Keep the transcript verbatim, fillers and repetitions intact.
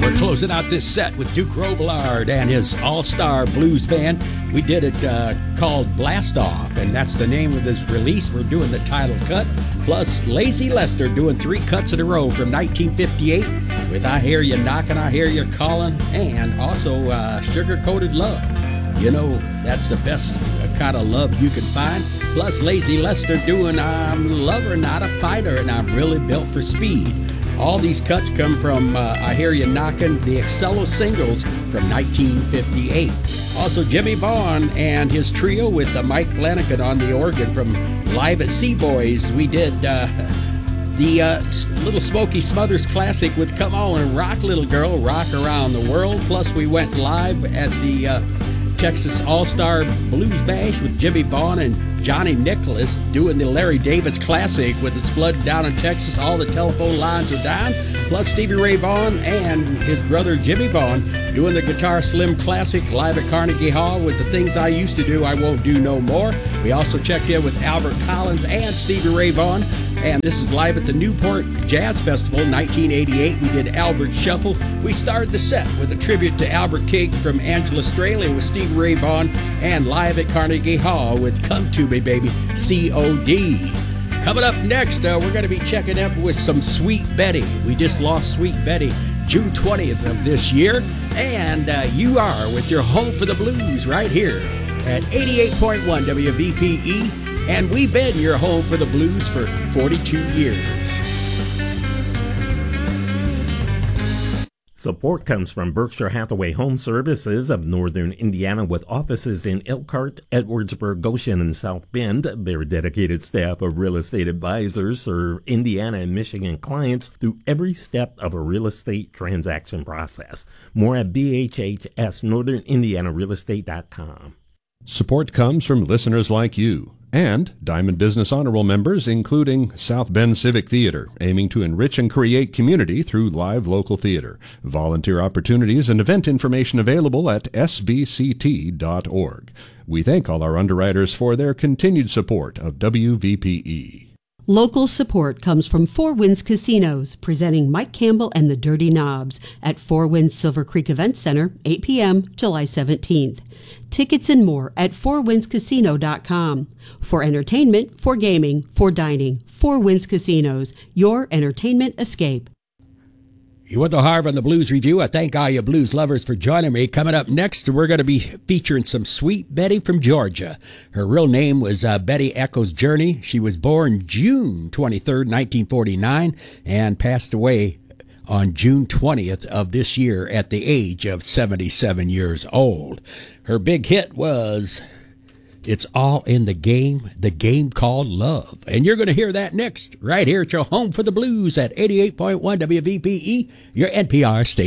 We're closing out this set with Duke Robillard and his all-star blues band. We did it uh, called Blast Off, and that's the name of this release. We're doing the title cut, plus Lazy Lester doing three cuts in a row from nineteen fifty-eight with I Hear You Knockin', I Hear You Callin', and also uh, Sugar-Coated Love. You know, that's the best kind of love you can find. Plus Lazy Lester doing I'm a lover, not a fighter, and I'm really built for speed. All these cuts come from uh, I Hear You Knockin', the Excello singles from nineteen fifty-eight. Also Jimmy Vaughn and his trio with uh, Mike Flanagan on the organ from Live at Sea Boys. We did uh, the uh, Little Smokey Smothers classic with Come On and Rock Little Girl, Rock Around the World. Plus we went live at the uh, Texas All-Star Blues Bash with Jimmy Vaughn and Johnny Nicholas doing the Larry Davis Classic with It's Flooded Down in Texas. All the telephone lines are down. Plus Stevie Ray Vaughan and his brother Jimmy Vaughn doing the Guitar Slim Classic live at Carnegie Hall with The Things I Used to Do, I Won't Do No More. We also checked in with Albert Collins and Stevie Ray Vaughan. And this is live at the Newport Jazz Festival nineteen eighty-eight. We did Albert Shuffle. We started the set with a tribute to Albert King from Angela Australia with Stevie Ray Vaughan, and live at Carnegie Hall with Come To Me Baby, C O D. Coming up next, uh, we're going to be checking up with some Sweet Betty. We just lost Sweet Betty June twentieth of this year. And uh, you are with your home for the blues right here at eighty-eight point one W V P E. And we've been your home for the blues for forty-two years. Support comes from Berkshire Hathaway Home Services of Northern Indiana with offices in Elkhart, Edwardsburg, Goshen, and South Bend. Their dedicated staff of real estate advisors serve Indiana and Michigan clients through every step of a real estate transaction process. More at B H H S northern indiana real estate dot com. Support comes from listeners like you and Diamond Business Honor Roll members, including South Bend Civic Theater, aiming to enrich and create community through live local theater. Volunteer opportunities and event information available at S B C T dot org. We thank all our underwriters for their continued support of W V P E. Local support comes from Four Winds Casinos, presenting Mike Campbell and the Dirty Knobs at Four Winds Silver Creek Event Center, eight p.m., July seventeenth. Tickets and more at four winds casino dot com. For entertainment, for gaming, for dining, Four Winds Casinos, your entertainment escape. You want the Harv on the Blues Review? I thank all you blues lovers for joining me. Coming up next, we're going to be featuring some Sweet Betty from Georgia. Her real name was uh, Betty Echoes Journey. She was born June twenty-third, nineteen forty-nine, and passed away on June twentieth of this year at the age of seventy-seven years old. Her big hit was It's All in the Game, the game called love. And you're going to hear that next, right here at your home for the blues at eighty-eight point one W V P E, your N P R station.